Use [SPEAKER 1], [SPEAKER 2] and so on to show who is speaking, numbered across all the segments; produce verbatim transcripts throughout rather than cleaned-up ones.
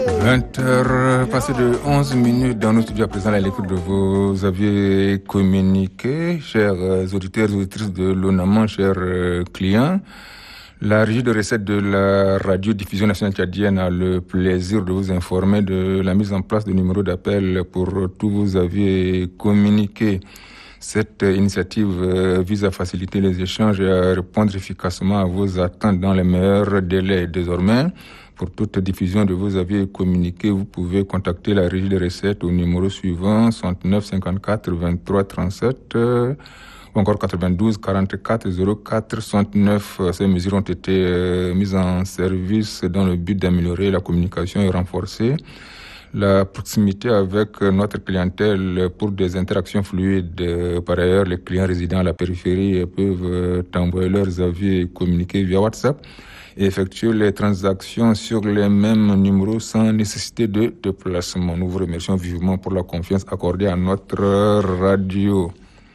[SPEAKER 1] vingt heures passées de onze minutes dans nos studios à présent à l'écoute de vos avis communiqués, chers auditeurs et auditrices de l'ONAMAN, chers clients. La Régie de recettes de la radiodiffusion nationale tchadienne a le plaisir de vous informer de la mise en place de numéros d'appel pour tous vos avis communiqués. Cette initiative vise à faciliter les échanges et à répondre efficacement à vos attentes dans les meilleurs délais. Désormais, pour toute diffusion de vos avis communiqués, vous pouvez contacter la Régie des recettes au numéro suivant soixante-neuf cinquante-quatre vingt-trois trente-sept ou encore quatre-vingt-douze quarante-quatre zéro quatre soixante-neuf. Ces mesures ont été mises en service dans le but d'améliorer la communication et renforcer la proximité avec notre clientèle pour des interactions fluides. Par ailleurs, les clients résidant à la périphérie peuvent envoyer leurs avis communiqués via WhatsApp et effectuer les transactions sur les mêmes numéros sans nécessité de déplacement. Nous vous remercions vivement pour la confiance accordée à notre radio.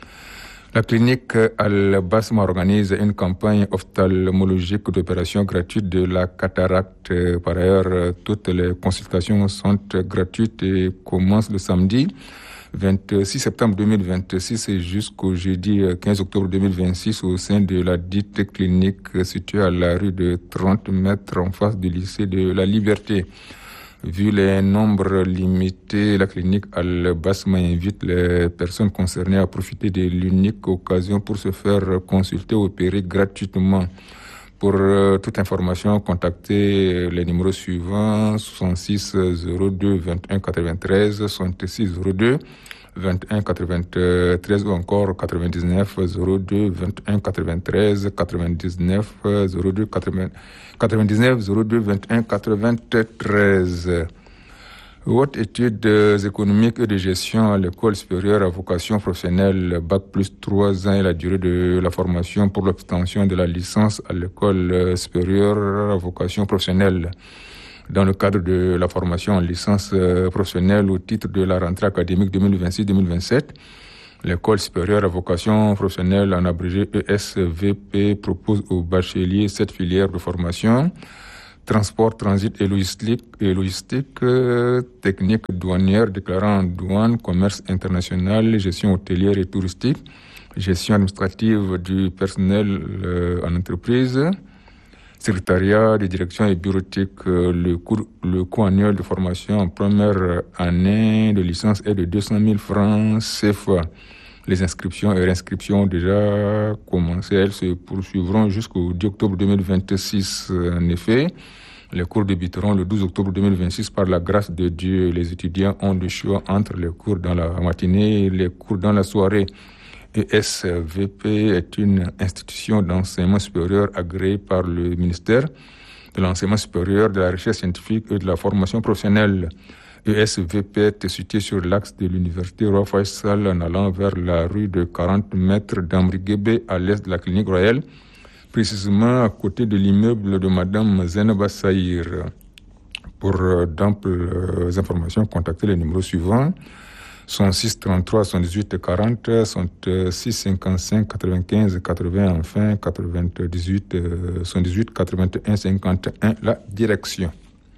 [SPEAKER 1] La clinique Al-Basma organise une campagne ophtalmologique d'opération gratuite de la cataracte. Par ailleurs, toutes les consultations sont gratuites et commencent le samedi vingt-six septembre deux mille vingt-six et jusqu'au jeudi quinze octobre deux mille vingt-six au sein de la dite clinique située à la rue de trente mètres en face du lycée de la Liberté. Vu les nombres limités, la clinique Al-Basma invite les personnes concernées à profiter de l'unique occasion pour se faire consulter ou opérer gratuitement. Pour euh, toute information, contactez les numéros suivants soixante-six zéro deux vingt et un quatre-vingt-treize, soixante-six zéro deux vingt et un quatre-vingt-treize ou encore quatre-vingt-dix-neuf zéro deux vingt et un quatre-vingt-treize, quatre-vingt-dix-neuf zéro deux quatre-vingt-dix-neuf zéro deux vingt et un quatre-vingt-treize. Haute études économiques et de gestion à l'école supérieure à vocation professionnelle, bac plus trois ans et la durée de la formation pour l'obtention de la licence à l'école supérieure à vocation professionnelle. Dans le cadre de la formation en licence professionnelle au titre de la rentrée académique deux mille vingt-six deux mille vingt-sept, l'école supérieure à vocation professionnelle, en abrégé E S V P, propose aux bacheliers cette filière de formation: transport, transit et logistique, et logistique euh, technique douanière, déclarant en douane, commerce international, gestion hôtelière et touristique, gestion administrative du personnel euh, en entreprise, secrétariat de direction et bureautique. Euh, le, cours, le coût annuel de formation en première année de licence est de deux cent mille francs C F A. Les inscriptions et réinscriptions ont déjà commencé. Elles se poursuivront jusqu'au dix octobre deux mille vingt-six. En effet, les cours débuteront le douze octobre deux mille vingt-six. Par la grâce de Dieu, les étudiants ont le choix entre les cours dans la matinée et les cours dans la soirée. E S V P est une institution d'enseignement supérieur agréée par le ministère de l'enseignement supérieur, de la recherche scientifique et de la formation professionnelle. E S V P est situé sur l'axe de l'université Roi Faisal en allant vers la rue de quarante mètres d'Ambriguébé à l'est de la clinique royale, précisément à côté de l'immeuble de Madame Zainaba Saïr. Pour d'amples informations, contactez les numéros suivants: soixante-six trente-trois soixante-dix-huit quarante, soixante-six cinquante-cinq quatre-vingt-quinze quatre-vingts, enfin quatre-vingt-dix-huit soixante-dix-huit quatre-vingt-un cinquante-et un, la direction.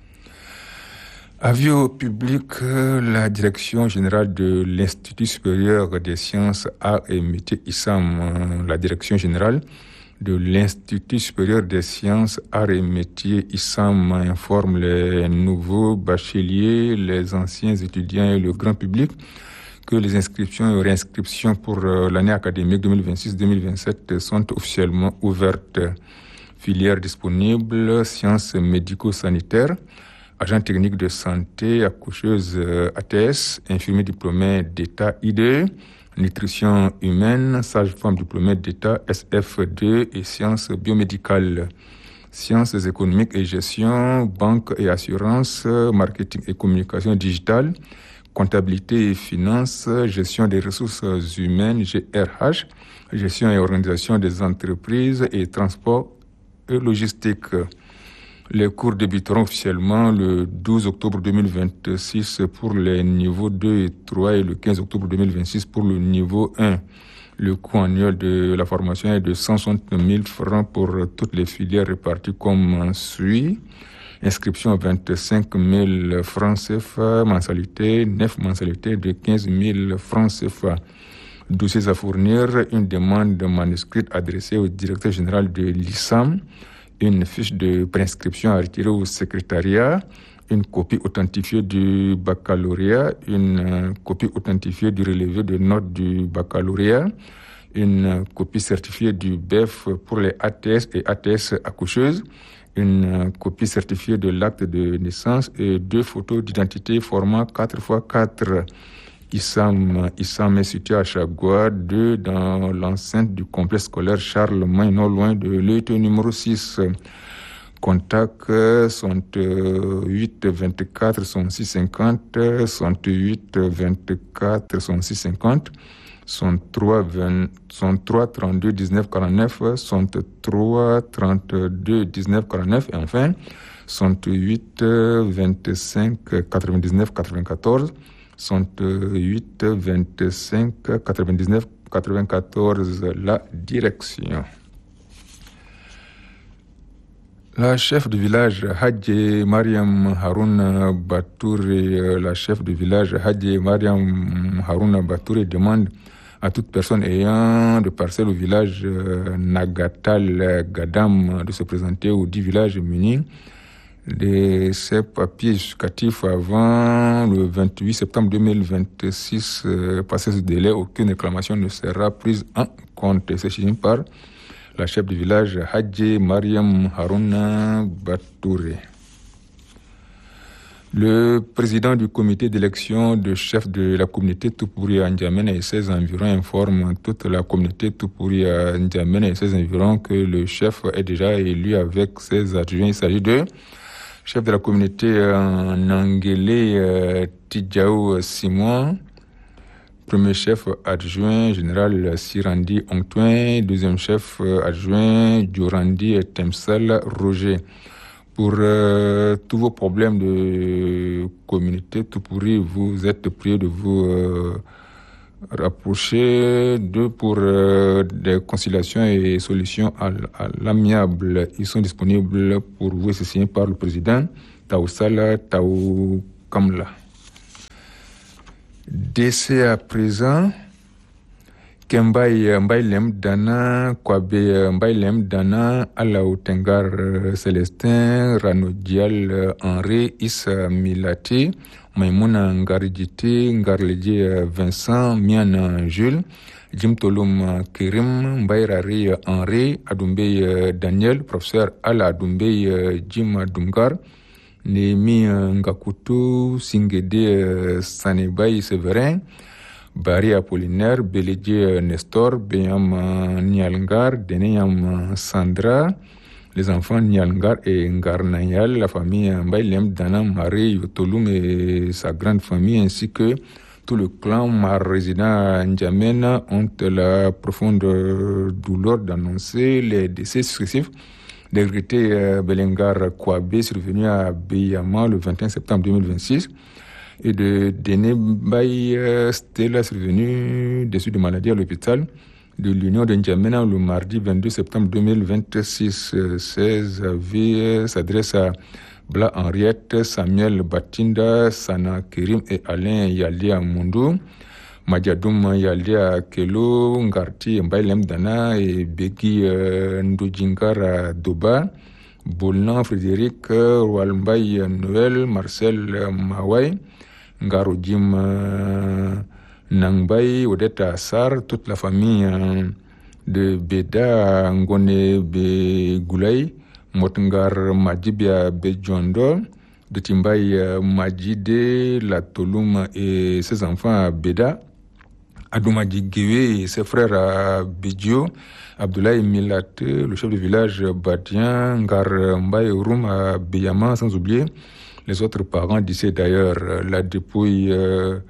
[SPEAKER 1] Avis au public, la Direction générale de l'Institut supérieur des sciences, arts et métiers I S A M, la Direction générale de l'Institut supérieur des sciences, arts et métiers I S A M informe les nouveaux bacheliers, les anciens étudiants et le grand public que les inscriptions et réinscriptions pour l'année académique deux mille vingt-six deux mille vingt-sept sont officiellement ouvertes. Filières disponibles: sciences médico-sanitaires, agent technique de santé, accoucheuse A T S, infirmier diplômé d'État I D E, nutrition humaine, sage-femme diplômée d'État S F deux et sciences biomédicales. Sciences économiques et gestion, banque et assurance, marketing et communication digitale, comptabilité et finances, gestion des ressources humaines G R H, gestion et organisation des entreprises et transport et logistique. Les cours débuteront officiellement le douze octobre deux mille vingt-six pour les niveaux deux et trois et le quinze octobre deux mille vingt-six pour le niveau un. Le coût annuel de la formation est de cent soixante mille francs pour toutes les filières réparties comme suit: Inscription vingt-cinq mille francs C F A, mensualité, neuf mensualités de quinze mille francs C F A. Dossiers à fournir, une demande manuscrite adressée au directeur général de l'I S A M, une fiche de préinscription à retirer au secrétariat, une copie authentifiée du baccalauréat, une euh, copie authentifiée du relevé de notes du baccalauréat, une euh, copie certifiée du B E F pour les A T S et A T S accoucheuses, une euh, copie certifiée de l'acte de naissance et deux photos d'identité format quatre par quatre. I S A M, I S A M est situé à Chagua, deux dans l'enceinte du complexe scolaire Charlemagne, non loin de l'E T numéro six. Contact soixante-huit vingt-quatre soixante-six cinquante, soixante-huit vingt-quatre soixante-six cinquante, soixante-trois trente-deux dix-neuf quarante-neuf, soixante-trois trente-deux dix-neuf quarante-neuf et enfin soixante-huit vingt-cinq quatre-vingt-dix-neuf quatre-vingt-quatorze, soixante-huit vingt-cinq quatre-vingt-dix-neuf quatre-vingt-quatorze. La direction. La chef de village Hadje Mariam Harouna Batouré, la chef de village Hadje Mariam Harouna Batouré demande à toute personne ayant de parcelles au village Nagatal Gadam de se présenter au dit village muni de ses papiers justificatifs avant le vingt-huit septembre deux mille vingt-six. Passé ce délai, aucune réclamation ne sera prise en compte. C'est signé par la chef du village Hadje Mariam Harouna Batouré. Le président du comité d'élection de chef de la communauté Tupuri à N'Djamena et ses environs informe toute la communauté Tupuri à N'Djamena et ses environs que le chef est déjà élu avec ses adjoints. Il s'agit de chef de la communauté euh, Nangele euh, Tidjaou Simon, premier chef adjoint général Sirandi Ongtouin, deuxième chef adjoint Djorandi Temsal Roger. Pour euh, tous vos problèmes de communauté Tupuri, vous êtes priés de vous euh, rapprocher d'eux pour euh, des conciliations et solutions à, à l'amiable. Ils sont disponibles pour vous, c'est signé par le président Taoussala Taou Kamla. Décès à présent, Kembaï Mbaïlem Dana, Kwabe Mbaïlem Dana, Alaou Tengar Célestin, Ranodial Henri, Issa Milati, Maïmouna Ngaridjiti, Ngarledji Vincent, Miana Jules, Jim Tolum Kerim, Mbaïrari Henri, Adoumbe Daniel, professeur Ala Adoumbe Jim Dungar, Némi Ngakutu, Singede Sanebay Séverin, Barry Apollinaire, Beledje Nestor, Beyam Nialngar, Deneyam Sandra, les enfants Nialngar et Ngarnayal, la famille Mbaïlem Dana, Marie Yotolum et sa grande famille, ainsi que tout le clan Mar résident à N'Djamena ont la profonde douleur d'annoncer les décès successifs des regrettés euh, Belengar Kouabé, survenu à Beyama le vingt et un septembre deux mille vingt-six, et de Dene Baye euh, Stella, survenu déçu de maladie à l'hôpital de l'Union de N'Djamena le mardi vingt-deux septembre deux mille vingt-six. Ces avis s'adressent à Bla Henriette, Samuel Batinda, Sana Kerim et Alain Yalia Mundou, Madiadoum Yalia Kelo, Ngarti Mbaïlem Dana et Begui euh, Ndojingar Doba, Bolan Frédéric, Roalmbaï Noël, Marcel Mawai, Ngarodjim euh, Nangbaï, Odetta Assar, toute la famille euh, de Beda Ngone Begoulaï, Motengar Madjibia Bedjondo, de Timbaï Majide, La Toloum et ses enfants à Beda, Adoumadji Guévé et ses frères à Bedjo, Abdoulaye Milate, le chef de village Badian, Ngar Mbaye Roum à Beyama, sans oublier les autres parents d'ici d'ailleurs. La dépouille euh,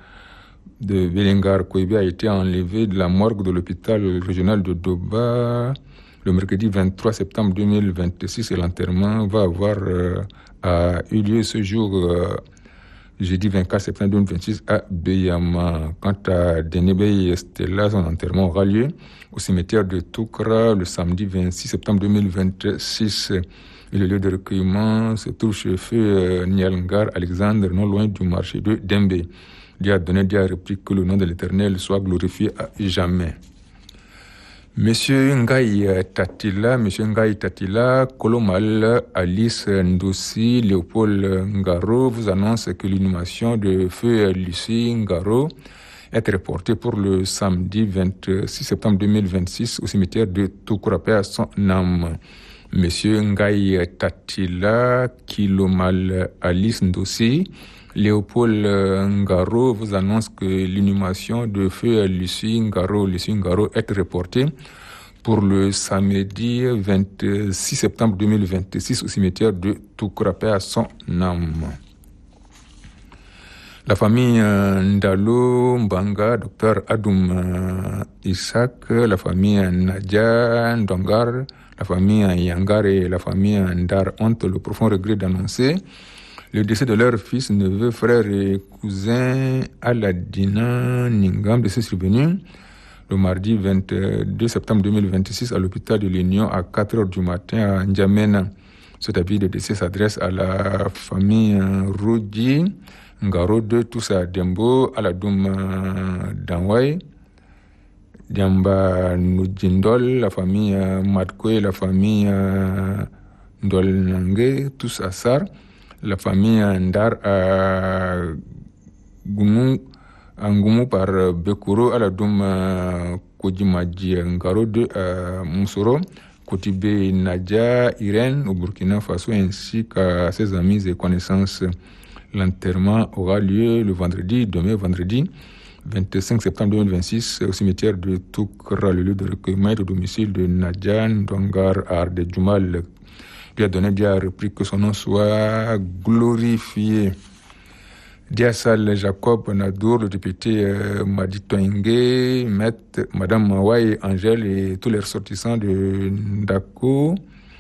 [SPEAKER 1] de Belengar Kouébé a été enlevée de la morgue de l'hôpital régional de Doba le mercredi vingt-trois septembre deux mille vingt-six et l'enterrement va avoir euh, a eu lieu ce jour euh, jeudi vingt-quatre septembre deux mille vingt-six à Beyama. Quant à Denebe et Stella, son enterrement aura lieu au cimetière de Toukra le samedi vingt-six septembre deux mille vingt-six. Et le lieu de recueillement se trouve chez Feu Nialngar Alexandre, non loin du marché de Dembe. Dieu a donné, Dieu a repris, que le nom de l'Éternel soit glorifié à jamais. Monsieur Ngaï Tatila, Monsieur Ngaï Tatila, Kolomal, Alice Ndossi, Léopold Ngaro vous annonce que l'inhumation de Feu Lucie Ngaro est reportée pour le samedi vingt-six septembre deux mille vingt-six au cimetière de Toukourapé à son âme. Monsieur Ngaï Tatila, Kilomal, Alice Ndossi, Léopold Ngaro vous annonce que l'inhumation de Feu Lucie Ngaro, Lucie Ngaro est reportée pour le samedi vingt-six septembre deux mille vingt-six au cimetière de Toukourapé à son âme. La famille Ndalo Mbanga, docteur Adoum Isaac, la famille Nadia Ndongar, la famille Yangar et la famille Ndar ont le profond regret d'annoncer le décès de leur fils, neveu, frère et cousin Aladina Ningam, décès survenu le mardi vingt-deux septembre deux mille vingt-six à l'hôpital de l'Union à quatre heures du matin à N'Djamena. Cet avis de décès s'adresse à la famille Rodi Ngaro de Toussa Dembo, Aladoum Danway, Diamba Nujindol, la famille Madkoe, la famille Ndolnange, tous à Sar, la famille Ndar à Goumou, Ngoumou par Bekuro, Aladoum Kodjimadji Ngaro de Moussoro, Kotibé Nadia Irène au Burkina Faso, ainsi qu'à ses amis et connaissances. L'enterrement aura lieu le vendredi, demain vendredi, vingt-cinq septembre deux mille vingt-six, au cimetière de Toukra, le lieu de recueillement et au domicile de Nadia Ndongar Arde Djumal. Dieu a donné, Dieu a repris, que son nom soit glorifié. Diassal Jacob Nadour, le député euh, Madi Toingue, Maître, Madame Mawai Angèle et tous les ressortissants de Ndako,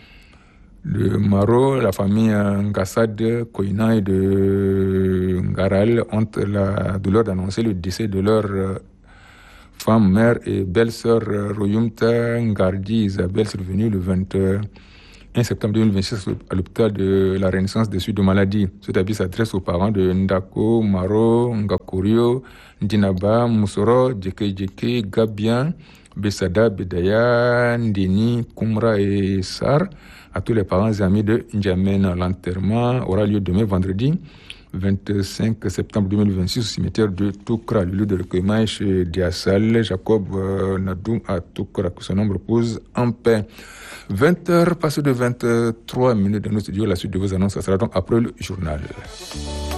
[SPEAKER 1] de Maro, la famille Ngassad, Koina et de Ngaral ont la douleur d'annoncer le décès de leur euh, femme, mère et belle-sœur euh, Royumta Ngardi Isabelle, survenue le vingt-un septembre deux mille vingt-six à l'hôpital de la Renaissance des suites de maladie. Cet avis s'adresse aux parents de Ndako, Maro, Ngakurio, Ndinaba, Moussoro, Djeke Djeke, Gabian, Besada, Bedaya, Ndeni, Koumra et Sar, à tous les parents et amis de N'Djamena. L'enterrement aura lieu demain vendredi, vingt-cinq septembre deux mille vingt-six, au cimetière de Toukra, le lieu de recueillement chez Diassal Jacob euh, Nadoum à Toukra, que son nom repose en paix. vingt heures passées de vingt-trois minutes dans nos studios. La suite de vos annonces, ça sera donc après le journal.